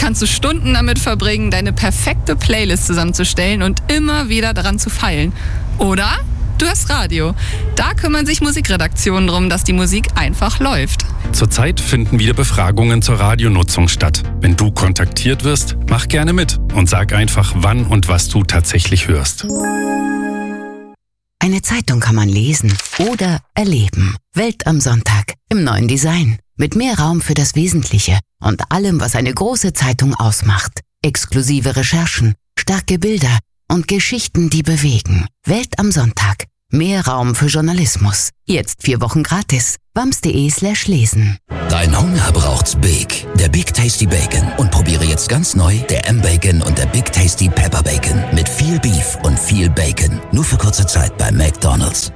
kannst du Stunden damit verbringen, deine perfekte Playlist zusammenzustellen und immer wieder daran zu feilen. Oder du hörst Radio. Da kümmern sich Musikredaktionen darum, dass die Musik einfach läuft. Zurzeit finden wieder Befragungen zur Radionutzung statt. Wenn du kontaktiert wirst, mach gerne mit und sag einfach, wann und was du tatsächlich hörst. Eine Zeitung kann man lesen oder erleben. Welt am Sonntag im neuen Design. Mit mehr Raum für das Wesentliche und allem, was eine große Zeitung ausmacht. Exklusive Recherchen, starke Bilder und Geschichten, die bewegen. Welt am Sonntag. Mehr Raum für Journalismus. Jetzt 4 Wochen gratis. wams.de/lesen. Dein Hunger braucht's Big. Der Big Tasty Bacon. Und probiere jetzt ganz neu der M-Bacon und der Big Tasty Pepper Bacon. Mit viel Beef und viel Bacon. Nur für kurze Zeit bei McDonald's.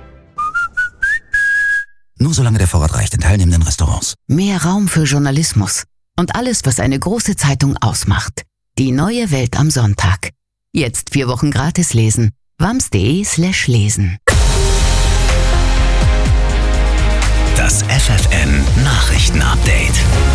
Nur solange der Vorrat reicht in teilnehmenden Restaurants. Mehr Raum für Journalismus. Und alles, was eine große Zeitung ausmacht. Die neue Welt am Sonntag. Jetzt 4 Wochen gratis lesen. wams.de/lesen. Das FFN Nachrichtenupdate.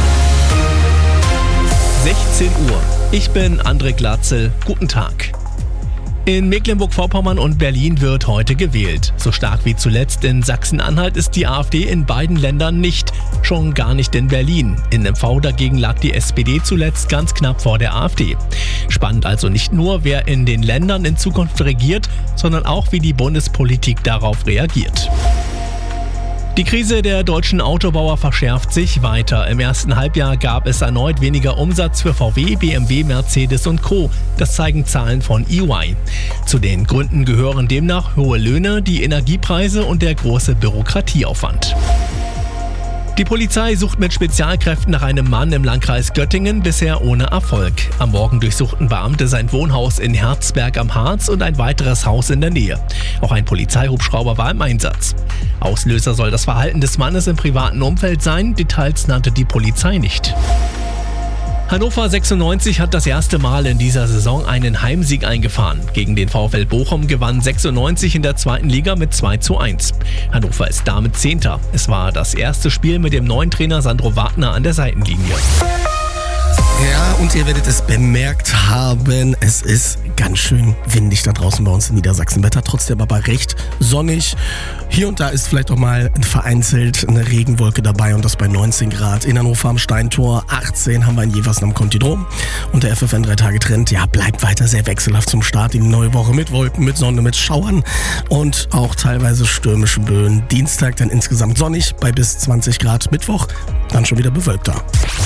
16 Uhr. Ich bin André Glatzel. Guten Tag. In Mecklenburg-Vorpommern und Berlin wird heute gewählt. So stark wie zuletzt in Sachsen-Anhalt ist die AfD in beiden Ländern nicht. Schon gar nicht in Berlin. In MV dagegen lag die SPD zuletzt ganz knapp vor der AfD. Spannend also nicht nur, wer in den Ländern in Zukunft regiert, sondern auch, wie die Bundespolitik darauf reagiert. Die Krise der deutschen Autobauer verschärft sich weiter. Im ersten Halbjahr gab es erneut weniger Umsatz für VW, BMW, Mercedes und Co. Das zeigen Zahlen von EY. Zu den Gründen gehören demnach hohe Löhne, die Energiepreise und der große Bürokratieaufwand. Die Polizei sucht mit Spezialkräften nach einem Mann im Landkreis Göttingen, bisher ohne Erfolg. Am Morgen durchsuchten Beamte sein Wohnhaus in Herzberg am Harz und ein weiteres Haus in der Nähe. Auch ein Polizeihubschrauber war im Einsatz. Auslöser soll das Verhalten des Mannes im privaten Umfeld sein, Details nannte die Polizei nicht. Hannover 96 hat das erste Mal in dieser Saison einen Heimsieg eingefahren. Gegen den VfL Bochum gewann 96 in der 2. Liga mit 2:1. Hannover ist damit 10. Es war das erste Spiel mit dem neuen Trainer Sandro Wagner an der Seitenlinie. Ja, und ihr werdet es bemerkt haben, es ist ganz schön windig da draußen bei uns in Niedersachsen. Wetter trotzdem aber recht sonnig. Hier und da ist vielleicht auch mal vereinzelt eine Regenwolke dabei und das bei 19 Grad. In Hannover am Steintor, 18 haben wir in Jeversen am Kontidrom. Und der FFN 3-Tage-Trend, ja, bleibt weiter sehr wechselhaft zum Start in die neue Woche mit Wolken, mit Sonne, mit Schauern und auch teilweise stürmischen Böen. Dienstag dann insgesamt sonnig bei bis 20 Grad. Mittwoch dann schon wieder bewölkter.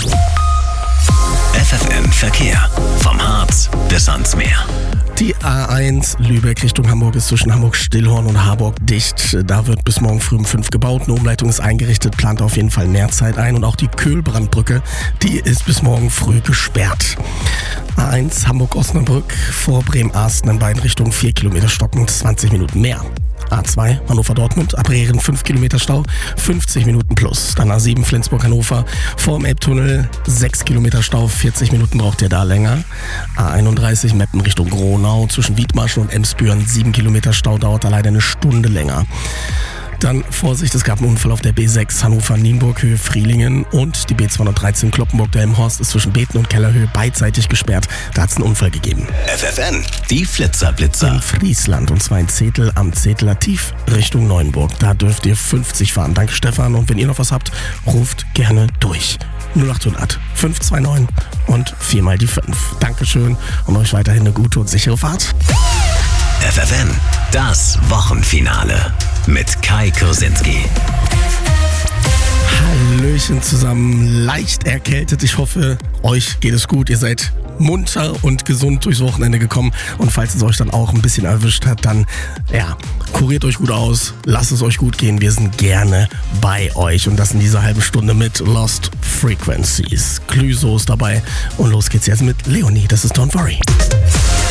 FFN Verkehr. Vom Harz bis ans Meer. Die A1 Lübeck Richtung Hamburg ist zwischen Hamburg-Stillhorn und Harburg dicht. Da wird bis morgen früh um 5 gebaut. Eine Umleitung ist eingerichtet, plant auf jeden Fall Mehrzeit ein. Und auch die Köhlbrandbrücke, die ist bis morgen früh gesperrt. A1 Hamburg-Osnabrück vor Bremen-Arsten in beiden Richtungen 4 Kilometer stockend, 20 Minuten mehr. A2 Hannover-Dortmund, ab Rehren 5 Kilometer Stau, 50 Minuten plus. Dann A7 Flensburg-Hannover, vor dem Elbtunnel 6 Kilometer Stau, 40 Minuten braucht ihr da länger. A31 Meppen Richtung Gronau, zwischen Wiedmarschen und Emsbüren 7 Kilometer Stau, dauert da leider eine Stunde länger. Dann Vorsicht, es gab einen Unfall auf der B6 Hannover-Nienburg, Höhe Frielingen und die B213 Kloppenburg-Delmenhorst ist zwischen Beten und Kellerhöhe beidseitig gesperrt. Da hat es einen Unfall gegeben. FFN, die Flitzerblitzer. In Friesland und zwar in Zetel am Zeteler Tief Richtung Neuenburg. Da dürft ihr 50 fahren. Danke Stefan und wenn ihr noch was habt, ruft gerne durch. 0800 529 und 4 mal die 5. Dankeschön und euch weiterhin eine gute und sichere Fahrt. FFN, das Wochenfinale mit Kai Kursinski. Hallöchen zusammen, leicht erkältet. Ich hoffe, euch geht es gut. Ihr seid munter und gesund durchs Wochenende gekommen. Und falls es euch dann auch ein bisschen erwischt hat, dann kuriert euch gut aus, lasst es euch gut gehen. Wir sind gerne bei euch. Und das in dieser halben Stunde mit Lost Frequencies. Clüso ist dabei. Und los geht's jetzt mit Leonie. Das ist Don't Worry.